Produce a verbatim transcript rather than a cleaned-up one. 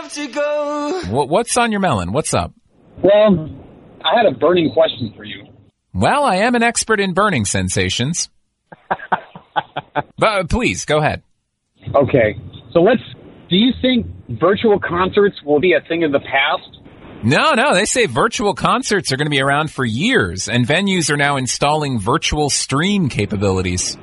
to go. What, what's on your melon? What's up? Well, I had a burning question for you. Well, I am an expert in burning sensations. But please, go ahead. Okay, so let's, do you think virtual concerts will be a thing of the past? No, no, they say virtual concerts are going to be around for years, and venues are now installing virtual stream capabilities.